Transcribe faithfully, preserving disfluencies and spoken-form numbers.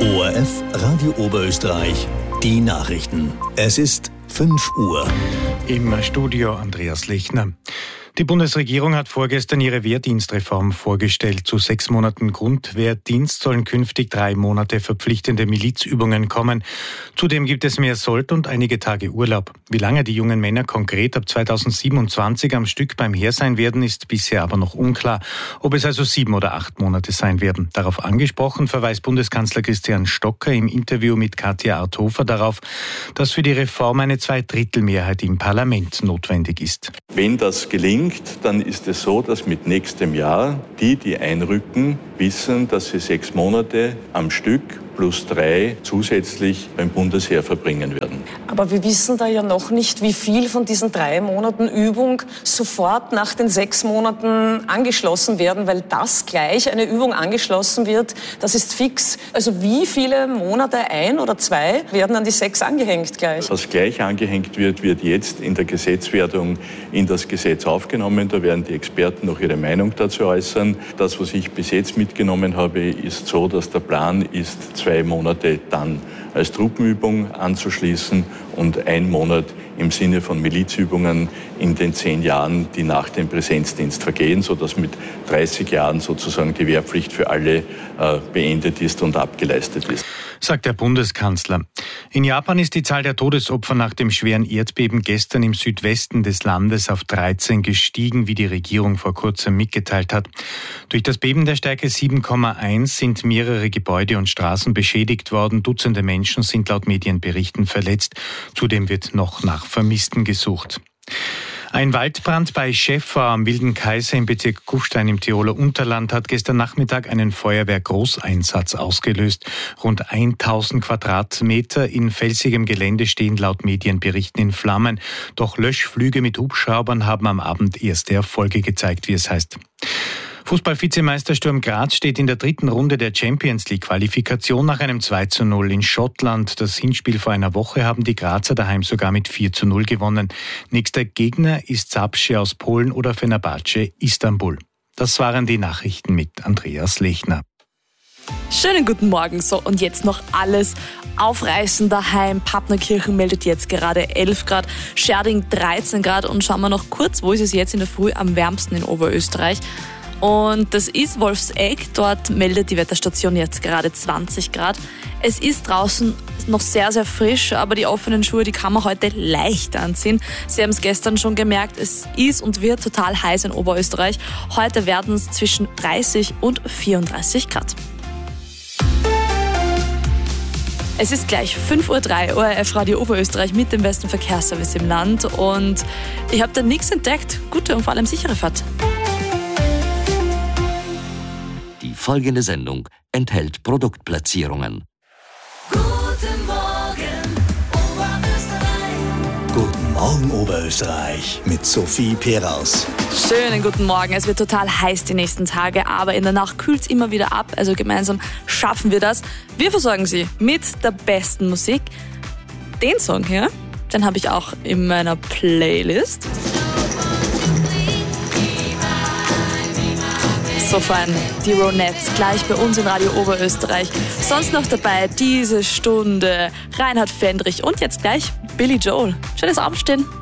O R F Radio Oberösterreich, die Nachrichten. Es ist fünf Uhr. Im Studio Andreas Lechner. Die Bundesregierung hat vorgestern ihre Wehrdienstreform vorgestellt. Zu sechs Monaten Grundwehrdienst sollen künftig drei Monate verpflichtende Milizübungen kommen. Zudem gibt es mehr Sold und einige Tage Urlaub. Wie lange die jungen Männer konkret ab zweitausendsiebenundzwanzig am Stück beim Heer sein werden, ist bisher aber noch unklar. Ob es also sieben oder acht Monate sein werden. Darauf angesprochen verweist Bundeskanzler Christian Stocker im Interview mit Katja Arthofer darauf, dass für die Reform eine Zweidrittelmehrheit im Parlament notwendig ist. Wenn das gelingt, dann ist es so, dass mit nächstem Jahr die, die einrücken, wissen, dass sie sechs Monate am Stück plus drei zusätzlich beim Bundesheer verbringen werden. Aber wir wissen da ja noch nicht, wie viel von diesen drei Monaten Übung sofort nach den sechs Monaten angeschlossen werden, weil das gleich eine Übung angeschlossen wird, das ist fix. Also wie viele Monate, ein oder zwei, werden an die sechs angehängt gleich? Was gleich angehängt wird, wird jetzt in der Gesetzwerdung in das Gesetz aufgenommen. Da werden die Experten noch ihre Meinung dazu äußern. Das, was ich bis jetzt mitgenommen habe, ist so, dass der Plan ist, zwei Monate dann als Truppenübung anzuschließen und ein Monat im Sinne von Milizübungen in den zehn Jahren, die nach dem Präsenzdienst vergehen, sodass mit dreißig Jahren sozusagen die Wehrpflicht für alle äh, beendet ist und abgeleistet ist. Sagt der Bundeskanzler. In Japan ist die Zahl der Todesopfer nach dem schweren Erdbeben gestern im Südwesten des Landes auf dreizehn gestiegen, wie die Regierung vor kurzem mitgeteilt hat. Durch das Beben der Stärke sieben Komma eins sind mehrere Gebäude und Straßen beschädigt worden. Dutzende Menschen sind laut Medienberichten verletzt. Zudem wird noch nach Vermissten gesucht. Ein Waldbrand bei Schäffau am Wilden Kaiser im Bezirk Kufstein im Tiroler Unterland hat gestern Nachmittag einen Feuerwehr-Großeinsatz ausgelöst. Rund tausend Quadratmeter in felsigem Gelände stehen laut Medienberichten in Flammen. Doch Löschflüge mit Hubschraubern haben am Abend erste Erfolge gezeigt, wie es heißt. Fußball-Vizemeister Sturm Graz steht in der dritten Runde der Champions-League-Qualifikation nach einem zwei zu null in Schottland. Das Hinspiel vor einer Woche haben die Grazer daheim sogar mit vier zu null gewonnen. Nächster Gegner ist Zabrze aus Polen oder Fenerbahce Istanbul. Das waren die Nachrichten mit Andreas Lechner. Schönen guten Morgen. So, und jetzt noch alles aufreißen daheim. Pappnerkirchen meldet jetzt gerade elf Grad, Scherding dreizehn Grad und schauen wir noch kurz, wo ist es jetzt in der Früh am wärmsten in Oberösterreich. Und das ist Wolfsegg, dort meldet die Wetterstation jetzt gerade zwanzig Grad. Es ist draußen noch sehr, sehr frisch, aber die offenen Schuhe, die kann man heute leicht anziehen. Sie haben es gestern schon gemerkt, es ist und wird total heiß in Oberösterreich. Heute werden es zwischen dreißig und vierunddreißig Grad. Es ist gleich fünf Uhr drei, O R F Radio Oberösterreich mit dem besten Verkehrsservice im Land. Und ich habe da nichts entdeckt. Gute und vor allem sichere Fahrt. Die folgende Sendung enthält Produktplatzierungen. Guten Morgen, Oberösterreich. Guten Morgen, Oberösterreich. Mit Sophie Peraus. Schönen guten Morgen. Es wird total heiß die nächsten Tage, aber in der Nacht kühlt es immer wieder ab. Also gemeinsam schaffen wir das. Wir versorgen Sie mit der besten Musik. Den Song hier, den habe ich auch in meiner Playlist. So fein, die Ronettes, gleich bei uns in Radio Oberösterreich. Sonst noch dabei diese Stunde Reinhard Fendrich und jetzt gleich Billy Joel. Schönes Abendstehen.